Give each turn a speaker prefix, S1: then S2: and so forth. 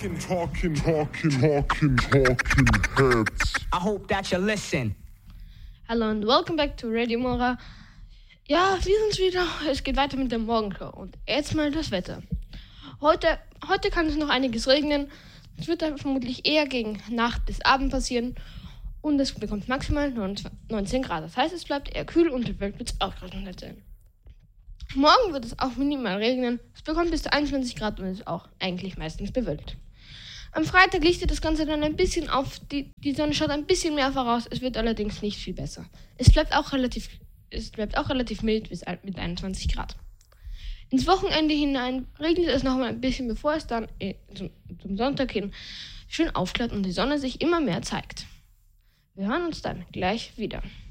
S1: heads.
S2: I hope that you listen.
S3: Hallo und welcome back to Radio Mora. Ja, wir sind's wieder. Es geht weiter mit der Morgenshow. Und jetzt mal das Wetter. Heute kann es noch einiges regnen. Es wird dann vermutlich eher gegen Nacht bis Abend passieren. Und es bekommt maximal 19 Grad. Das heißt, es bleibt eher kühl und die Welt wird es auch gerade noch nicht sein. Morgen wird es auch minimal regnen. Es bekommt bis zu 21 Grad und ist auch eigentlich meistens bewölkt. Am Freitag lichtet das Ganze dann ein bisschen auf. Die Sonne schaut ein bisschen mehr voraus. Es wird allerdings nicht viel besser. Es bleibt auch relativ mild mit 21 Grad. Ins Wochenende hinein regnet es noch mal ein bisschen, bevor es dann zum Sonntag hin schön aufklart und die Sonne sich immer mehr zeigt. Wir hören uns dann gleich wieder.